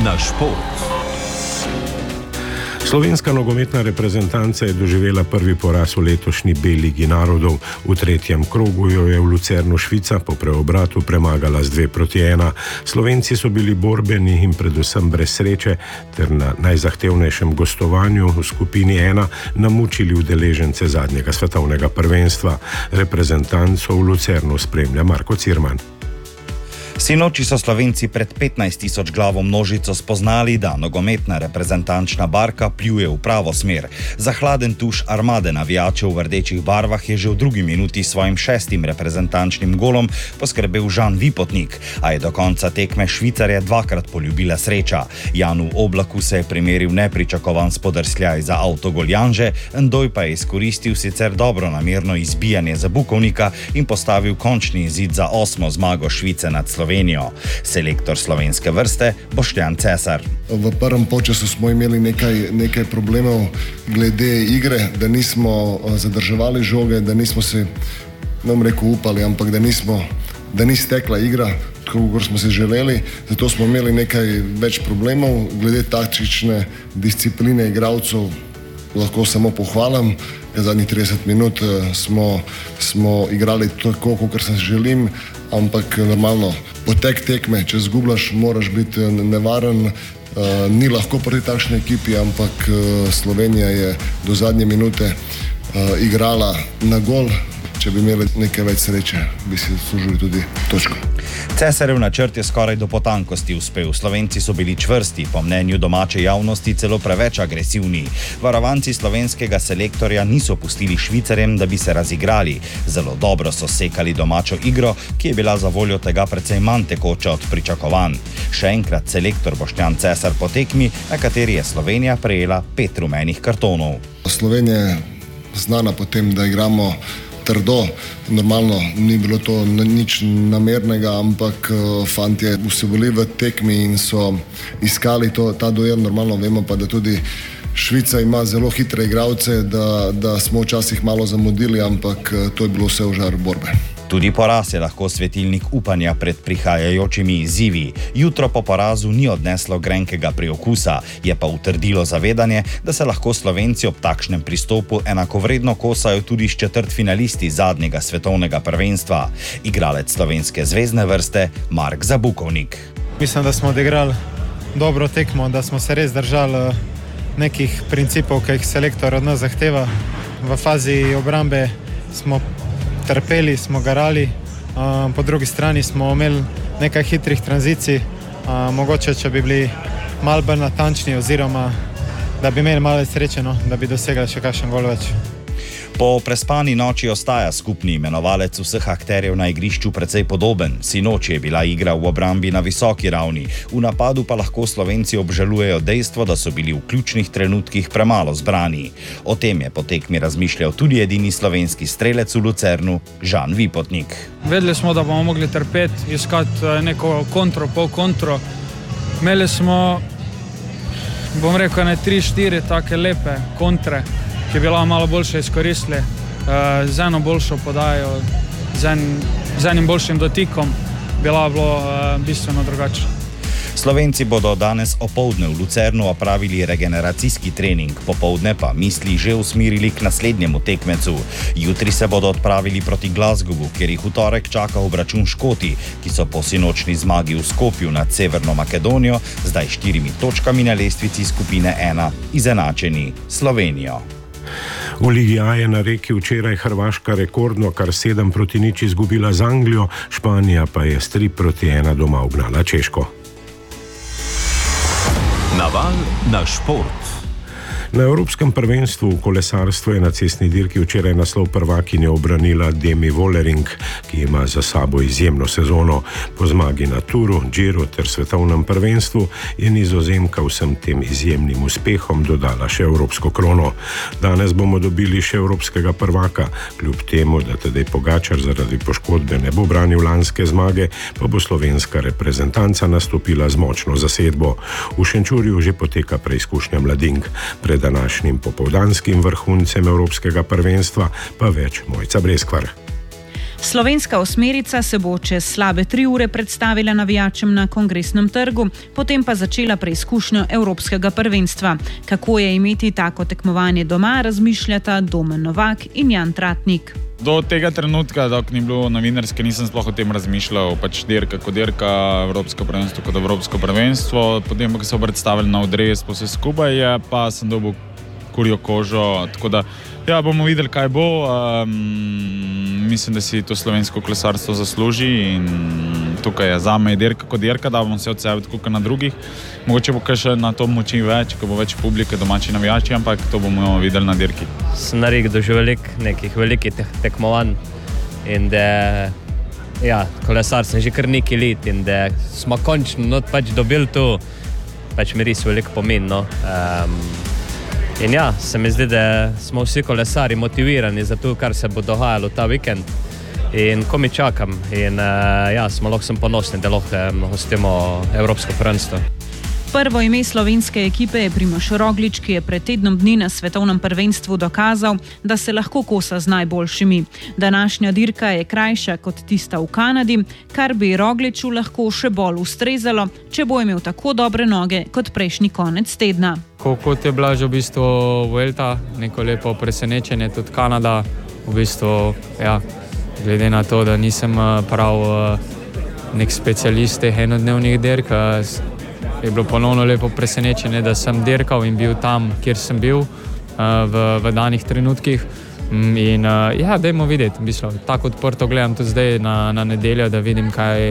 na šport. Slovenska nogometna reprezentanca je doživela prvi poraz v letošnji B ligi narodov. V tretjem krogu jo je v Lucernu Švica po preobratu premagala z 2-1. Slovenci so bili borbeni in predvsem brez sreče ter na najzahtevnejšem gostovanju v skupini 1 namučili udeležence zadnjega svetovnega prvenstva. Reprezentanco v Lucernu spremlja Marko Cirman. Sinoči so Slovenci pred 15.000 glavo množico spoznali, da nogometna reprezentančna barka pljuje v pravo smer. Za hladen tuš armade navijačev v rdečih barvah je že v drugi minuti s svojim 6. reprezentančnim golom poskrbel Žan Vipotnik, a je do konca tekme Švicarje dvakrat poljubila sreča. Janu Oblaku se je primeril nepričakovan spodrsljaj za avtogol Janže, Ndoj pa je izkoristil sicer dobro namerno izbijanje za Bukovnika in postavil končni izid za 8. zmago Švice nad Slovenijo. Selektor slovenske vrste Boštjan Cesar. V prvem polčasu smo imeli nekaj problemov glede igre, da nismo zadrževali žoge, da nismo se, upali, ampak da ni stekla igra, tako kot smo se želeli. Zato smo imeli nekaj več problemov. Glede taktične discipline igralcev lahko samo pohvalim. Zadnjih 30 minut smo igrali tako, kot se želim, ampak normalno, potek tekme, če zgubljaš, moraš biti nevaren. Ni lahko proti takšni ekipi, ampak Slovenija je do zadnje minute igrala na gol. Če bi imeli nekaj več sreče, bi si zaslužili tudi točko. Cesarjev načrt je skoraj do potankosti uspel. Slovenci so bili čvrsti, po mnenju domače javnosti celo preveč agresivni. Varovanci slovenskega selektorja niso pustili Švicarjem, da bi se razigrali. Zelo dobro so sekali domačo igro, ki je bila za voljo tega precej manj tekoča od pričakovanj. Še enkrat selektor Boštjan Cesar po tekmi, na kateri je Slovenija prejela 5 rumenih kartonov. Slovenija je znana po tem, da igramo trdo. Normalno ni bilo to nič namernega, ampak fantje so bili v tekmi in so iskali ta duel. Normalno vemo pa, da tudi Švica ima zelo hitre igralce, da smo včasih malo zamudili, ampak to je bilo vse v žaru borbe. Tudi poraz je lahko svetilnik upanja pred prihajajočimi izzivi. Jutro po porazu ni odneslo grenkega priokusa, je pa utrdilo zavedanje, da se lahko Slovenci ob takšnem pristopu enakovredno kosajo tudi s četrtfinalisti zadnjega svetovnega prvenstva. Igralec slovenske zvezne vrste Mark Zabukovnik. Mislim, da smo odigrali dobro tekmo, da smo se res držali nekih principov, ki jih selektor od nas zahteva. V fazi obrambe smo trpeli, smo garali, po drugi strani smo imeli nekaj hitrih tranzicij, mogoče, če bi bili malo bolj natančni oziroma da bi imeli malo sreče, da bi dosegali še kakšen gol več. Po prespani noči ostaja skupni imenovalec vseh akterjev na igrišču precej podoben. Sinoči je bila igra v obrambi na visoki ravni, v napadu pa lahko Slovenci obžalujejo dejstvo, da so bili v ključnih trenutkih premalo zbrani. O tem je po tekmi razmišljal tudi edini slovenski strelec v Lucernu, Žan Vipotnik. Vedeli smo, da bomo mogli trpeti, iskati neko kontro, pol kontro. Imeli smo, bom rekel, 3-4 take lepe kontre, ki bi bila malo boljše izkoristili, z eno boljšo podajo, z enim boljšim dotikom, bila bilo bistveno drugače. Slovenci bodo danes opoldne v Lucernu opravili regeneracijski trening, popoldne pa misli že usmerili k naslednjemu tekmecu. Jutri se bodo odpravili proti Glasgowu, kjer jih v torek čaka obračun Škoti, ki so po sinočni zmagi v Skopju nad Severno Makedonijo zdaj 4 točkami na lestvici skupine 1 izenačeni Slovenijo. V Ligi A je na Reki včeraj Hrvaška rekordno kar 7-0 izgubila z Anglijo, Španija pa je s 3-1 doma ugnala Češko. Naval na šport. Na Evropskem prvenstvu v kolesarstvu je na cestni dirki včeraj naslov prvakinje obranila Demi Vollering, ki ima za sabo izjemno sezono. Po zmagi na Touru, Giru ter svetovnem prvenstvu je Nizozemka vsem tem izjemnim uspehom dodala še evropsko krono. Danes bomo dobili še evropskega prvaka, kljub temu, da Tadej Pogačar zaradi poškodbe ne bo branil lanske zmage, pa bo slovenska reprezentanca nastopila z močno zasedbo. V Šenčurju že poteka preizkušnja mladink. Pred današnjim popoldanskim vrhuncem evropskega prvenstva pa več Mojca Breskvar. Slovenska osmerica se bo čez slabe 3 ure predstavila navijačem na Kongresnem trgu, potem pa začela preizkušnjo Evropskega prvenstva. Kako je imeti tako tekmovanje doma, razmišljata Domen Novak in Jan Tratnik. Do tega trenutka, dok ni bilo novinarske, nisem sploh o tem razmišljal, pač dirka kot dirka, Evropsko prvenstvo kot Evropsko prvenstvo. Potem, ko so predstavili na odres, pa vse skupaj, pa sem dobil kurjo kožo, tako da bomo videli, kaj bo. Mislim, da si to slovensko kolesarstvo zasluži in tukaj je zame dirka kot dirka, da bomo se od sebe tako na drugih. Mogoče bo kaj še na to moči več, ko bo več publike, domači navijači, ampak to bomo videli na dirki. Sem doživel nekih velikih tekmovanj in da kolesar sem že kar nekaj let in da smo končno pač dobili to, pač mi res veliko pomeni. In se mi zdi, da smo vsi kolesari motivirani za to, kar se bo dogajalo ta vikend. In ko mi čakam in sem ponosni, da lahko hostimo Evropsko prvenstvo. Prvo ime slovenske ekipe je Primož Roglič, ki je pred tednom dni na svetovnem prvenstvu dokazal, da se lahko kosa z najboljšimi. Današnja dirka je krajša kot tista v Kanadi, kar bi Rogliču lahko še bolj ustrezalo, če bo imel tako dobre noge kot prejšnji konec tedna. Kot je bila že v bistvu Vuelta, neko lepo presenečenje, tudi Kanada, v bistvu, glede na to, da nisem prav nek specialist teh enodnevnih dirk, je bilo ponovno lepo presenečenje, da sem dirkal in bil tam, kjer sem bil v danih trenutkih. In dajmo videti, v bistvu, tako odprto gledam tudi zdaj na nedeljo, da vidim,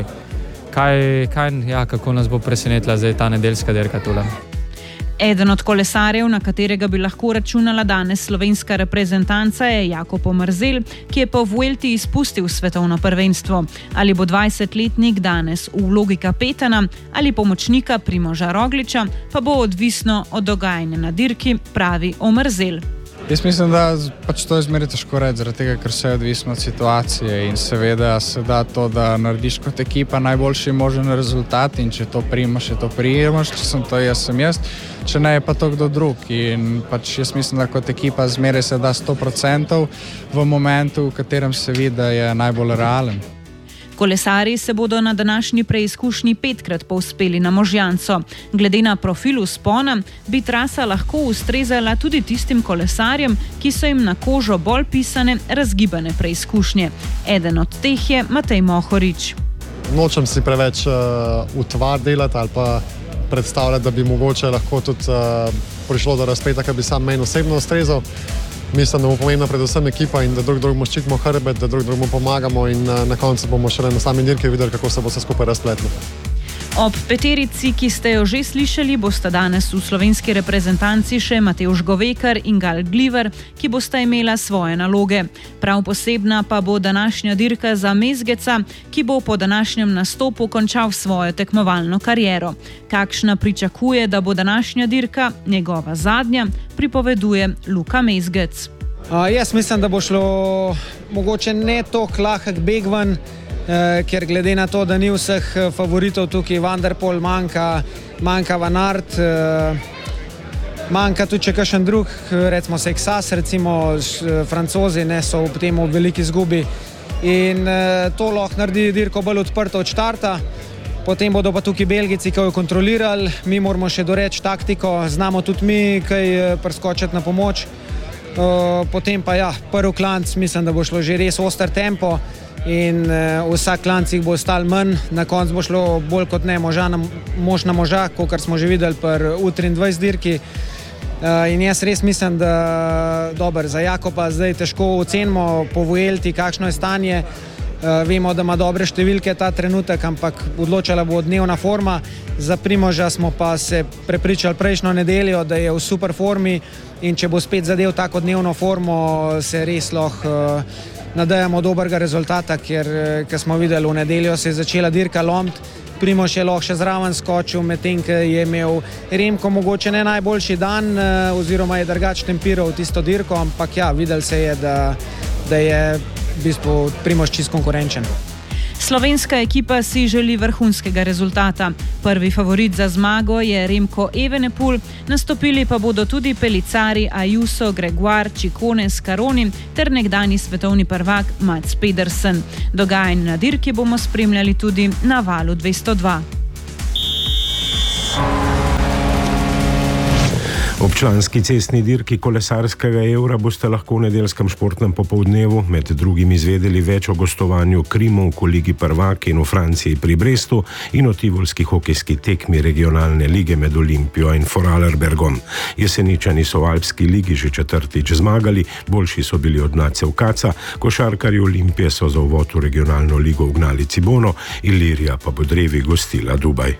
kako nas bo presenetila zdaj ta nedeljska dirka tule. Eden od kolesarjev, na katerega bi lahko računala danes slovenska reprezentanca, je Jakob Omerzel, ki je po Vuelti izpustil svetovno prvenstvo. Ali bo 20-letnik danes v vlogi kapetana ali pomočnika Primoža Rogliča, pa bo odvisno od dogajanja na dirki, pravi Omerzel. Jaz mislim, da pač to je zmeraj težko reči, zaradi tega, ker se je odvisno od situacije in seveda se da to, da narediš kot ekipa najboljši možen rezultat in če to primaš, če sem to jaz, sem jaz, če ne je pa to kdo drug in pač jaz mislim, da kot ekipa zmeraj se da 100% v momentu, v katerem se vidi, da je najbolj realen. Kolesarji se bodo na današnji preizkušnji 5-krat povzpeli na Možjanco. Glede na profil vzpona bi trasa lahko ustrezala tudi tistim kolesarjem, ki so jim na kožo bolj pisane razgibane preizkušnje. Eden od teh je Matej Mohorič. Nočem si preveč utvar delati ali pa predstavljati, da bi mogoče lahko tudi prišlo do razpleta, ki bi sam meni osebno ustrezal. Mislim, da bo pomembna predvsem ekipa in da drug drugemu ščitimo hrbet, da drug drugemu pomagamo in na koncu bomo šele na sami dirki videli, kako se bo vse skupaj razpletlo. Ob peterici, ki ste jo že slišali, bosta danes v slovenski reprezentanci še Matevž Govekar in Gal Gliver, ki bosta imela svoje naloge. Prav posebna pa bo današnja dirka za Mezgeca, ki bo po današnjem nastopu končal svojo tekmovalno kariero. Kakšna pričakuje, da bo današnja dirka njegova zadnja, pripoveduje Luka Mezgec. Jaz mislim, da bo šlo mogoče ne toliko lahek beg ven, ker glede na to, da ni vseh favoritov tukaj, Van der Poel manjka Van Aert, manjka tudi še kakšen drug, recimo Sexas, recimo Francozi so v tem v veliki izgubi in to lahko naredi dirko bolj odprto od štarta. Potem bodo pa tukaj Belgijci, ki jo kontrolirali, mi moramo še doreči taktiko, znamo tudi mi kaj preskočiti na pomoč. Potem pa prvi klanc, mislim, da bo šlo že res oster tempo in vsak klanc jih bo ostal manj, na koncu bo šlo bolj kot ne mož na moža, kot smo že videli pri U23 dirki. In jaz res mislim, da za Jakoba zdaj težko ocenimo po Vuelti, kakšno je stanje. Vemo, da ima dobre številke ta trenutek, ampak odločala bo dnevna forma. Za Primoža smo pa se prepričali prejšnjo nedeljo, da je v super formi in če bo spet zadev tako dnevno formo, se res lahko nadejamo dobrega rezultata, ker smo videli v nedeljo se je začela dirka lomiti. Primož je lahko še zraven skočil, medtem ko je imel Remko mogoče ne najboljši dan oziroma je drugače tempiral tisto dirko, ampak videli se je, da je v bistvu Primož čisto konkurenčen. Slovenska ekipa si želi vrhunskega rezultata. Prvi favorit za zmago je Remco Evenepoel, nastopili pa bodo tudi Pellicari, Ayuso, Gregoire, Ciccone, Scaroni ter nekdani svetovni prvak Mats Pedersen. Dogajanje na dirki bomo spremljali tudi na Valu 202. Občlanski cestni dirki kolesarskega evra boste lahko v nedeljskem športnem popoldnevu med drugim izvedeli več o gostovanju Krimov v Ligi prvaki in v Franciji pri Brestu in o tivolski hokejski tekmi regionalne lige med Olimpijo in Vorarlbergom. Jeseničani so v Alpski ligi že četrtič zmagali, boljši so bili od Nacev Kaca, košarkarji Olimpije so za uvod v regionalno ligo ugnali Cibono, Ilirija pa bo drevi gostila Dubaj.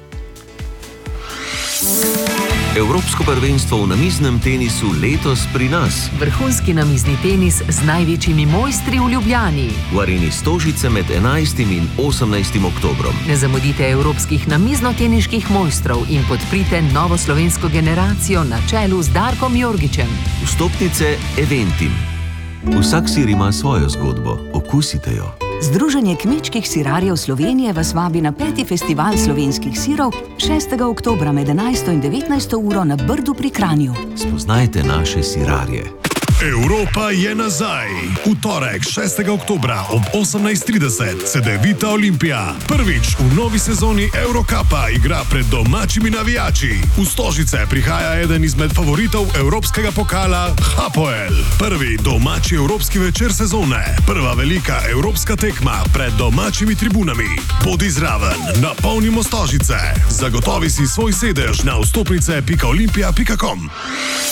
Evropsko prvenstvo v namiznem tenisu letos pri nas. Vrhunski namizni tenis z največjimi mojstri v Ljubljani. V areni Stožice med 11. in 18. oktobrom. Ne zamudite evropskih namiznoteniških mojstrov in podprite novo slovensko generacijo na čelu z Darkom Jorgičem. Vstopnice Eventim. Vsak sir ima svojo zgodbo. Okusite jo. Združenje kmečkih sirarjev Slovenije vas vabi na 5. festival slovenskih sirov 6. oktobra med 11. in 19. uro na Brdu pri Kranju. Spoznajte naše sirarje. Evropa je nazaj. V torek 6. oktobra ob 18:30 Cedevita Olimpija prvič v novi sezoni Eurocupa igra pred domačimi navijači. V Stožice prihaja eden izmed favoritov evropskega pokala Hapoel. Prvi domači evropski večer sezone. Prva velika evropska tekma pred domačimi tribunami. Bodi zraven, napolnimo Stožice. Zagotovi si svoj sedež na vstopnice.olimpija.com.